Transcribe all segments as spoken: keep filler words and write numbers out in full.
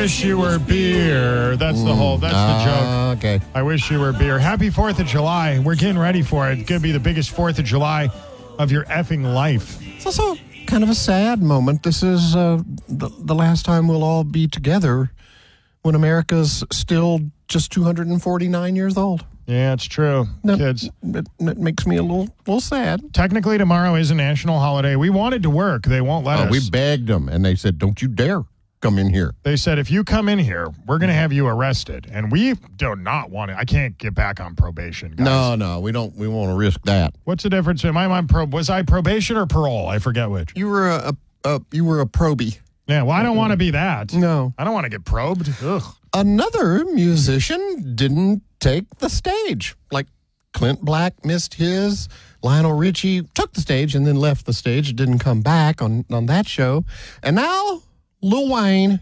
wish you were beer. That's the whole, that's the joke. Uh, okay. I wish you were beer. Happy fourth of July. We're getting ready for it. It's going to be the biggest fourth of July of your effing life. It's also kind of a sad moment. This is uh, the, the last time we'll all be together when America's still just two hundred forty-nine years old. Yeah, it's true, No, kids. It, it makes me a little little sad. Technically, tomorrow is a national holiday. We wanted to work. They won't let Oh, us. we begged them, and they said, don't you dare come in here. They said, if you come in here, we're going to have you arrested. And we do not want it. I can't get back on probation, guys. No, no, we don't. We won't risk that. What's the difference? Am I on prob? Was I probation or parole? I forget which. You were a, a, a you were a probie. Yeah, well, I don't want to be that. No. I don't want to get probed. Ugh. Another musician didn't take the stage. Like Clint Black missed his. Lionel Richie took the stage and then left the stage. Didn't come back on, on that show. And now Lil Wayne.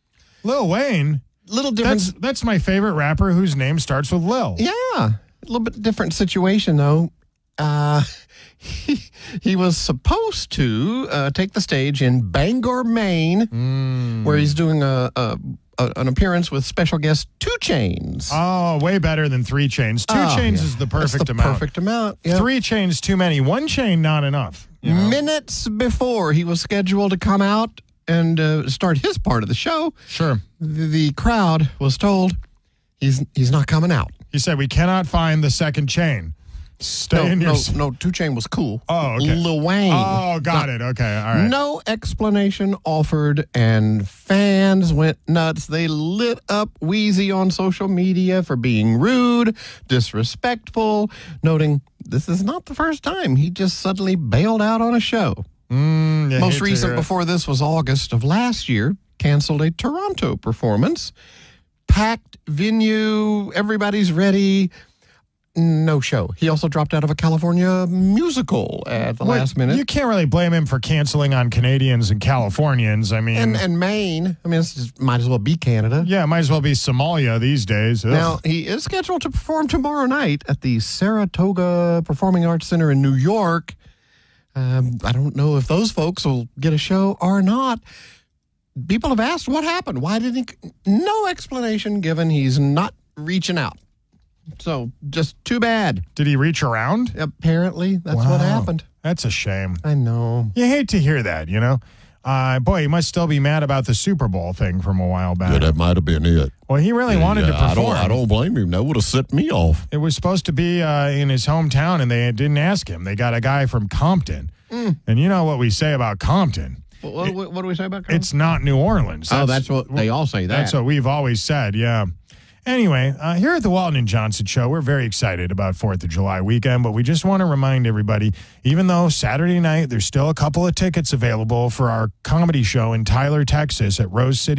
Lil Wayne? Little different. That's, that's my favorite rapper whose name starts with Lil. Yeah. A little bit different situation, though. Uh, he, he was supposed to uh, take the stage in Bangor, Maine, Mm. where he's doing a, a, a an appearance with special guest two Chainz. Oh, way better than three chains. Two Oh, chains yeah. is the That's perfect the amount. Perfect amount. Yeah. Three chains too many. One chain not enough. You know? Minutes before he was scheduled to come out and uh, start his part of the show, Sure. the, the crowd was told he's he's not coming out. He said, we cannot find the second chain. Stay No, in your... no, s- no, two Chain was cool. Oh, okay. Lil Wayne. Oh, got it. Okay, all right. No explanation offered, and fans went nuts. They lit up Wheezy on social media for being rude, disrespectful, noting this is not the first time he just suddenly bailed out on a show. Mm, you hate Most to recent hear it. before this was August of last year, canceled a Toronto performance. Packed venue, everybody's ready. No show. He also dropped out of a California musical at the Well, last minute. You can't really blame him for canceling on Canadians and Californians. I mean, and and Maine. I mean, this is, might as well be Canada. yeah, it might as well be Somalia these days. Ugh. Now, he is scheduled to perform tomorrow night at the Saratoga Performing Arts Center in New York. Um, I don't know if those folks will get a show or not. People have asked what happened. Why didn't he? No explanation given. He's not reaching out. So, just too bad. Did he reach around? Apparently, that's Wow. what happened. That's a shame. I know. You hate to hear that, you know? Uh, boy, he must still be mad about the Super Bowl thing from a while back. Yeah, that might have been it. Well, he really wanted to Yeah, perform. I don't, I don't blame him. That would have set me off. It was supposed to be uh, in his hometown, and they didn't ask him. They got a guy from Compton. Mm. And you know what we say about Compton. What, what, what do we say about Carl? It's not New Orleans. Oh, that's what they all say that. That's what we've always said, yeah. Anyway, uh, here at the Walton and Johnson Show, we're very excited about fourth of July weekend, but we just want to remind everybody, even though Saturday night, there's still a couple of tickets available for our comedy show in Tyler, Texas at Rose City